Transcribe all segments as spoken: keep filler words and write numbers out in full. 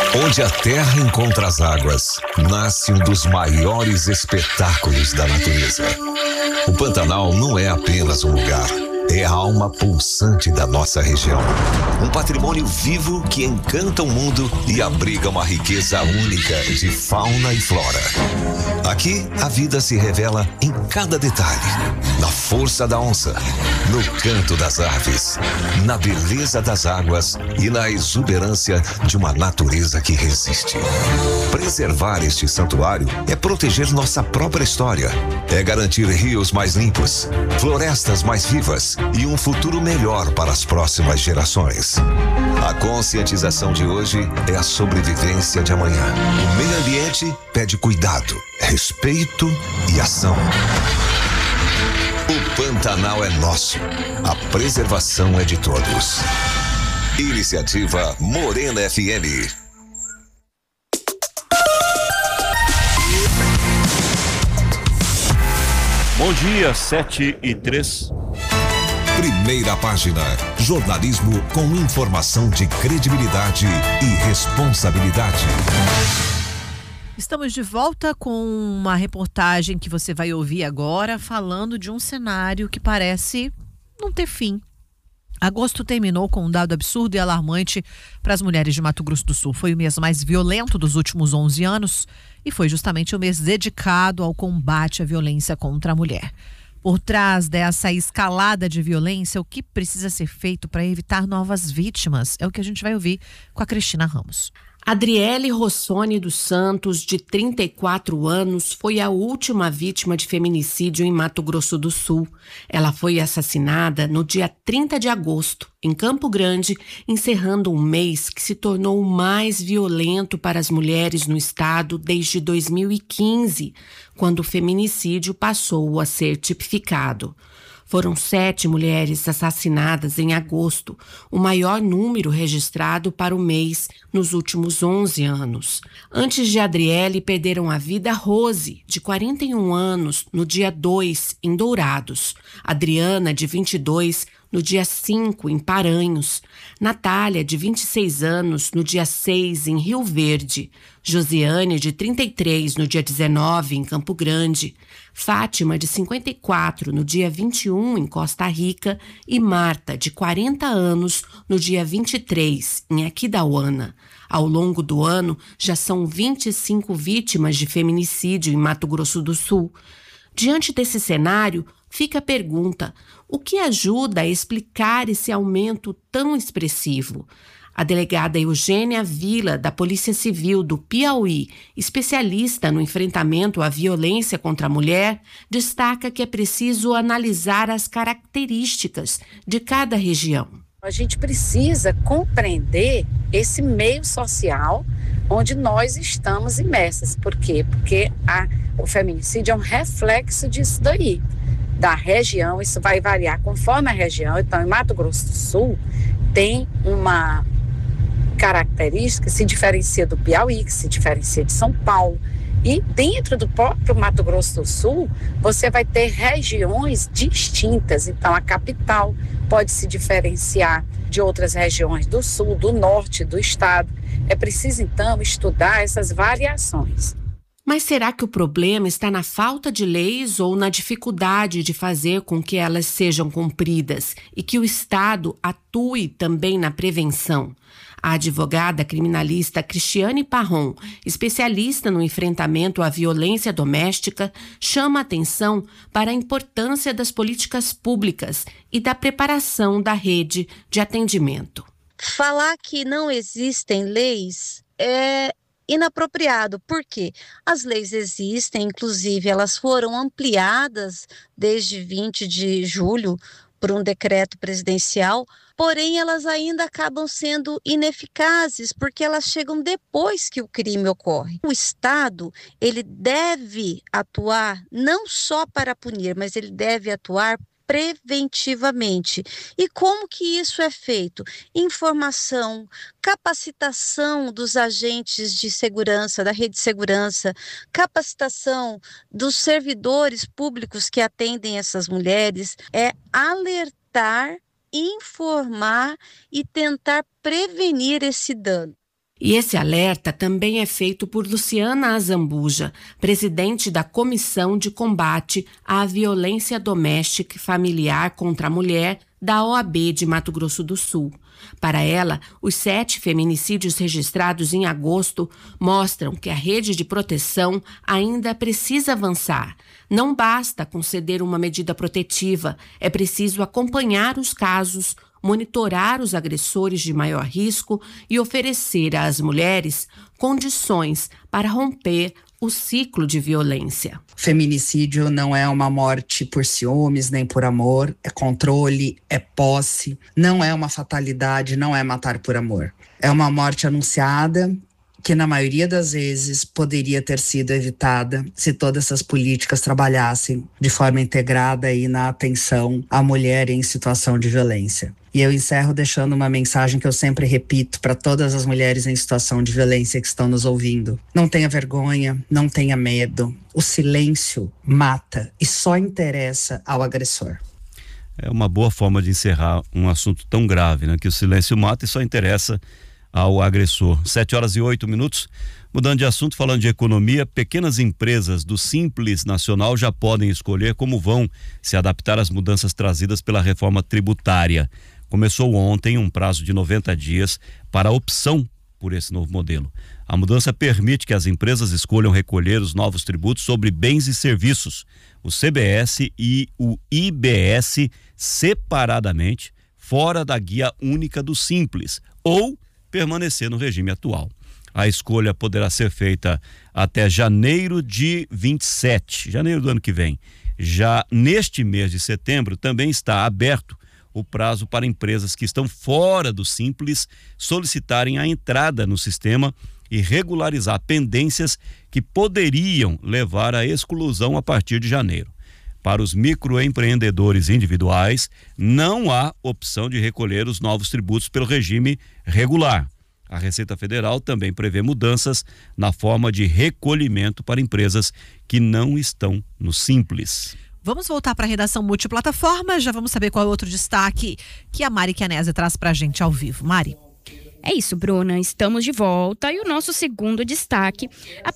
Onde a terra encontra as águas, nasce um dos maiores espetáculos da natureza. O Pantanal não é apenas um lugar, é a alma pulsante da nossa região. Um patrimônio vivo que encanta o mundo e abriga uma riqueza única de fauna e flora. Aqui, a vida se revela em cada detalhe. Na força da onça, no canto das aves, na beleza das águas e na exuberância de uma natureza que resiste. Preservar este santuário é proteger nossa própria história, é garantir rios mais limpos, florestas mais vivas e um futuro melhor para as próximas gerações. A conscientização de hoje é a sobrevivência de amanhã. O meio ambiente pede cuidado, respeito e ação. O Pantanal é nosso. A preservação é de todos. Iniciativa Morena F M. Bom dia, sete e três. Primeira página. Jornalismo com informação de credibilidade e responsabilidade. Estamos de volta com uma reportagem que você vai ouvir agora, falando de um cenário que parece não ter fim. Agosto terminou com um dado absurdo e alarmante para as mulheres de Mato Grosso do Sul. Foi o mês mais violento dos últimos onze anos e foi justamente o mês dedicado ao combate à violência contra a mulher. Por trás dessa escalada de violência, o que precisa ser feito para evitar novas vítimas é o que a gente vai ouvir com a Cristina Ramos. Adriele Rossoni dos Santos, de trinta e quatro anos, foi a última vítima de feminicídio em Mato Grosso do Sul. Ela foi assassinada no dia trinta de agosto, em Campo Grande, encerrando um mês que se tornou o mais violento para as mulheres no estado desde dois mil e quinze, quando o feminicídio passou a ser tipificado. Foram sete mulheres assassinadas em agosto, o maior número registrado para o mês nos últimos onze anos. Antes de Adriele, perderam a vida Rose, de quarenta e um anos, no dia dois, em Dourados. Adriana, de vinte e dois, no dia cinco, em Paranhos. Natália, de vinte e seis anos, no dia seis, em Rio Verde. Josiane, de trinta e três, no dia dezenove, em Campo Grande. Fátima, de cinquenta e quatro, no dia vinte e um, em Costa Rica. E Marta, de quarenta anos, no dia vinte e três, em Aquidauana. Ao longo do ano, já são vinte e cinco vítimas de feminicídio em Mato Grosso do Sul. Diante desse cenário, fica a pergunta: o que ajuda a explicar esse aumento tão expressivo? A delegada Eugênia Vila, da Polícia Civil do Piauí, especialista no enfrentamento à violência contra a mulher, destaca que é preciso analisar as características de cada região. A gente precisa compreender esse meio social onde nós estamos imersas. Por quê? Porque a, o feminicídio é um reflexo disso daí. Da região, isso vai variar conforme a região. Então, em Mato Grosso do Sul, tem uma característica que se diferencia do Piauí, que se diferencia de São Paulo. E dentro do próprio Mato Grosso do Sul, você vai ter regiões distintas. Então, a capital pode se diferenciar de outras regiões do sul, do norte do estado. É preciso, então, estudar essas variações. Mas será que o problema está na falta de leis ou na dificuldade de fazer com que elas sejam cumpridas e que o Estado atue também na prevenção? A advogada criminalista Cristiane Parron, especialista no enfrentamento à violência doméstica, chama atenção para a importância das políticas públicas e da preparação da rede de atendimento. Falar que não existem leis é inapropriado, porque as leis existem, inclusive elas foram ampliadas desde vinte de julho por um decreto presidencial, porém elas ainda acabam sendo ineficazes porque elas chegam depois que o crime ocorre. O Estado, ele deve atuar não só para punir, mas ele deve atuar preventivamente. E como que isso é feito? Informação, capacitação dos agentes de segurança, da rede de segurança, capacitação dos servidores públicos que atendem essas mulheres, é alertar, informar e tentar prevenir esse dano. E esse alerta também é feito por Luciana Azambuja, presidente da Comissão de Combate à Violência Doméstica e Familiar contra a Mulher da O A B de Mato Grosso do Sul. Para ela, os sete feminicídios registrados em agosto mostram que a rede de proteção ainda precisa avançar. Não basta conceder uma medida protetiva, é preciso acompanhar os casos, monitorar os agressores de maior risco e oferecer às mulheres condições para romper o ciclo de violência. Feminicídio não é uma morte por ciúmes nem por amor, é controle, é posse, não é uma fatalidade, não é matar por amor. É uma morte anunciada que na maioria das vezes poderia ter sido evitada se todas essas políticas trabalhassem de forma integrada e na atenção à mulher em situação de violência. E eu encerro deixando uma mensagem que eu sempre repito para todas as mulheres em situação de violência que estão nos ouvindo. Não tenha vergonha, não tenha medo. O silêncio mata e só interessa ao agressor. É uma boa forma de encerrar um assunto tão grave, né? Que o silêncio mata e só interessa ao agressor. Sete horas e oito minutos. Mudando de assunto, falando de economia, pequenas empresas do Simples Nacional já podem escolher como vão se adaptar às mudanças trazidas pela reforma tributária. Começou ontem um prazo de noventa dias para a opção por esse novo modelo. A mudança permite que as empresas escolham recolher os novos tributos sobre bens e serviços, o C B S e o I B S separadamente, fora da guia única do Simples, ou permanecer no regime atual. A escolha poderá ser feita até janeiro de vinte e sete, janeiro do ano que vem. Já neste mês de setembro também está aberto o prazo para empresas que estão fora do Simples solicitarem a entrada no sistema e regularizar pendências que poderiam levar à exclusão a partir de janeiro. Para os microempreendedores individuais, não há opção de recolher os novos tributos pelo regime regular. A Receita Federal também prevê mudanças na forma de recolhimento para empresas que não estão no Simples. Vamos voltar para a redação multiplataforma, já vamos saber qual é o outro destaque que a Mari Chianese traz para a gente ao vivo. Mari. É isso, Bruna, estamos de volta e o nosso segundo destaque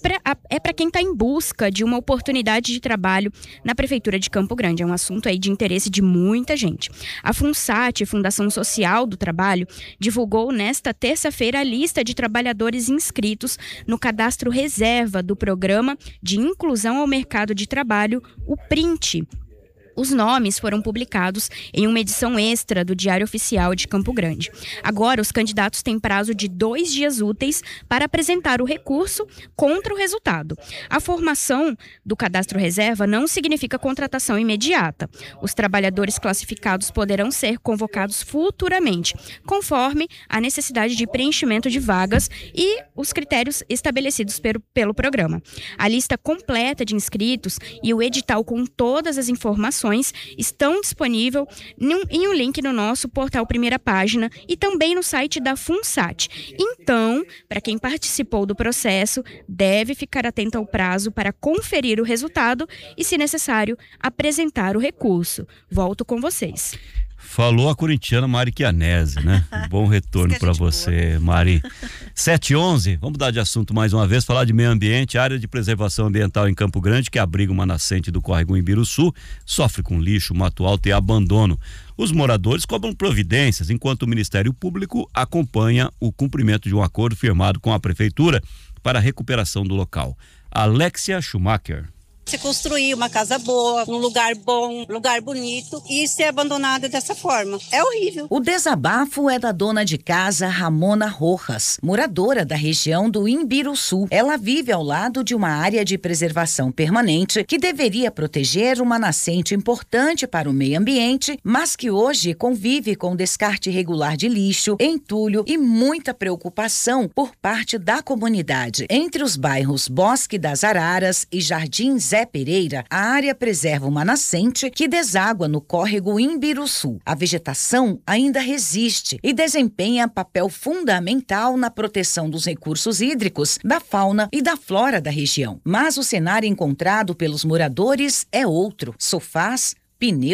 é para quem está em busca de uma oportunidade de trabalho na Prefeitura de Campo Grande. É um assunto aí de interesse de muita gente. A FUNSAT, Fundação Social do Trabalho, divulgou nesta terça-feira a lista de trabalhadores inscritos no cadastro reserva do Programa de Inclusão ao Mercado de Trabalho, o PRINT. Os nomes foram publicados em uma edição extra do Diário Oficial de Campo Grande. Agora, os candidatos têm prazo de dois dias úteis para apresentar o recurso contra o resultado. A formação do cadastro reserva não significa contratação imediata. Os trabalhadores classificados poderão ser convocados futuramente, conforme a necessidade de preenchimento de vagas e os critérios estabelecidos pelo, pelo programa. A lista completa de inscritos e o edital com todas as informações estão disponíveis em um link no nosso portal Primeira Página e também no site da FUNSAT. Então, para quem participou do processo, deve ficar atento ao prazo para conferir o resultado e, se necessário, apresentar o recurso. Volto com vocês. Falou a corintiana Mari Chianese, né? Bom retorno para você, boa. Mari. sete e onze, vamos mudar de assunto mais uma vez, falar de meio ambiente. A área de preservação ambiental em Campo Grande, que abriga uma nascente do córrego Imbiruçu, sofre com lixo, mato alto e abandono. Os moradores cobram providências, enquanto o Ministério Público acompanha o cumprimento de um acordo firmado com a Prefeitura para a recuperação do local. Alexia Schumacher. Se construir uma casa boa, um lugar bom, um lugar bonito e ser abandonada dessa forma. É horrível. O desabafo é da dona de casa Ramona Rojas, moradora da região do Imbiruçu. Ela vive ao lado de uma área de preservação permanente que deveria proteger uma nascente importante para o meio ambiente, mas que hoje convive com descarte irregular de lixo, entulho e muita preocupação por parte da comunidade. Entre os bairros Bosque das Araras e Jardim Zé Pereira, a área preserva uma nascente que deságua no córrego Imbiruçu. A vegetação ainda resiste e desempenha papel fundamental na proteção dos recursos hídricos, da fauna e da flora da região. Mas o cenário encontrado pelos moradores é outro. Sofás, pneus,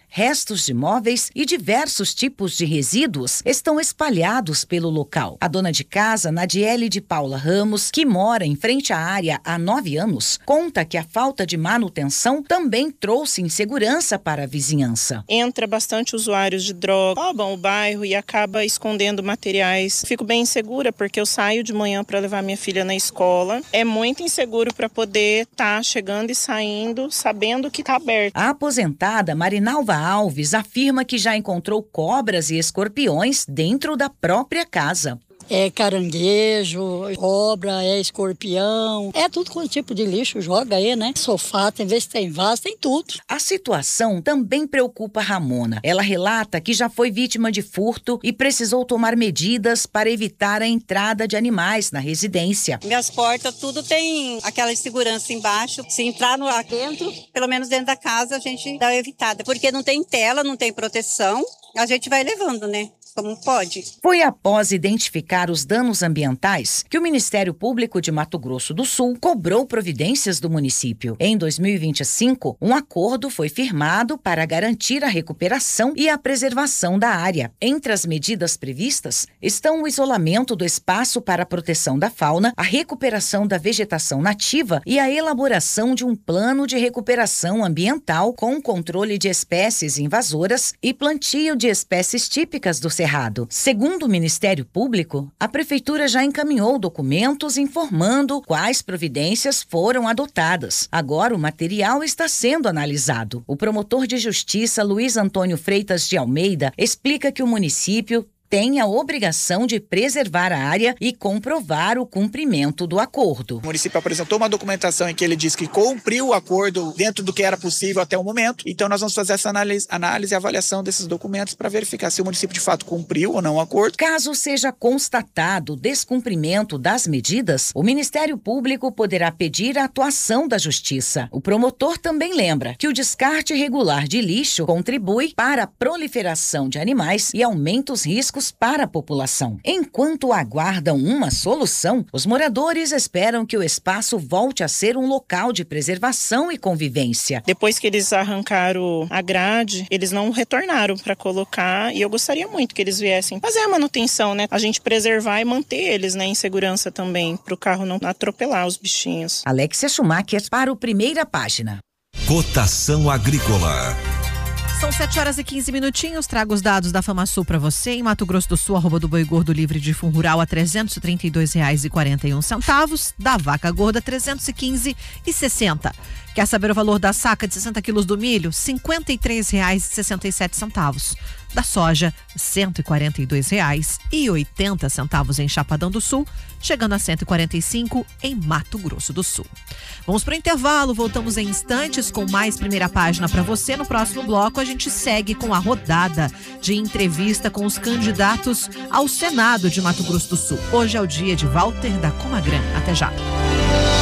restos de móveis e diversos tipos de resíduos estão espalhados pelo local. A dona de casa, Nadiele de Paula Ramos, que mora em frente à área há nove anos, conta que a falta de manutenção também trouxe insegurança para a vizinhança. Entra bastante usuários de droga, roubam o bairro e acaba escondendo materiais. Fico bem insegura porque eu saio de manhã para levar minha filha na escola. É muito inseguro para poder estar tá chegando e saindo, sabendo que está aberto. A aposentada Marinalva Alves afirma que já encontrou cobras e escorpiões dentro da própria casa. É caranguejo, cobra, é escorpião, é tudo com tipo de lixo, joga aí, né? Sofá, tem vezes tem vaso, tem tudo. A situação também preocupa Ramona. Ela relata que já foi vítima de furto e precisou tomar medidas para evitar a entrada de animais na residência. Minhas portas, tudo tem aquela segurança embaixo. Se entrar lá dentro, pelo menos dentro da casa, a gente dá uma evitada. Porque não tem tela, não tem proteção, a gente vai levando, né? Como pode. Foi após identificar os danos ambientais que o Ministério Público de Mato Grosso do Sul cobrou providências do município. Em dois mil e vinte e cinco, um acordo foi firmado para garantir a recuperação e a preservação da área. Entre as medidas previstas estão o isolamento do espaço para a proteção da fauna, a recuperação da vegetação nativa e a elaboração de um plano de recuperação ambiental com controle de espécies invasoras e plantio de espécies típicas do Cerrado. Segundo o Ministério Público, a Prefeitura já encaminhou documentos informando quais providências foram adotadas. Agora o material está sendo analisado. O promotor de justiça Luiz Antônio Freitas de Almeida explica que o município tem a obrigação de preservar a área e comprovar o cumprimento do acordo. O município apresentou uma documentação em que ele diz que cumpriu o acordo dentro do que era possível até o momento. Então nós vamos fazer essa análise, análise e avaliação desses documentos para verificar se o município de fato cumpriu ou não o acordo. Caso seja constatado o descumprimento das medidas, o Ministério Público poderá pedir a atuação da Justiça. O promotor também lembra que o descarte irregular de lixo contribui para a proliferação de animais e aumenta os riscos para a população. Enquanto aguardam uma solução, os moradores esperam que o espaço volte a ser um local de preservação e convivência. Depois que eles arrancaram a grade, eles não retornaram para colocar e eu gostaria muito que eles viessem fazer a manutenção, né? A gente preservar e manter eles, né, em segurança também, para o carro não atropelar os bichinhos. Alexia Schumacher para o Primeira Página. Cotação agrícola. São sete horas e quinze minutinhos, trago os dados da FamaSul para você. Em Mato Grosso do Sul, arroba do boi gordo livre de fundo rural a trezentos e trinta e dois reais e quarenta e um centavos, da vaca gorda trezentos e quinze reais e sessenta centavos. Quer saber o valor da saca de sessenta quilos do milho? cinquenta e três reais e sessenta e sete centavos. Da soja, cento e quarenta e dois reais e oitenta centavos em Chapadão do Sul, chegando a cento e quarenta e cinco em Mato Grosso do Sul. Vamos para o intervalo, voltamos em instantes com mais Primeira Página para você. No próximo bloco a gente segue com a rodada de entrevista com os candidatos ao Senado de Mato Grosso do Sul. Hoje é o dia de Walter da Comagran. Até já.